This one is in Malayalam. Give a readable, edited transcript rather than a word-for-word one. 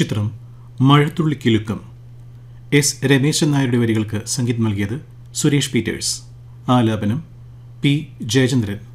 ചിത്രം മഴത്തുള്ളിക്കിലുക്കം. എസ് രമേശൻ നായരുടെ വരികൾക്ക് സംഗീതം നൽകിയത് സുരേഷ് പീറ്റേഴ്സ്. ആലാപനം പി ജയചന്ദ്രൻ.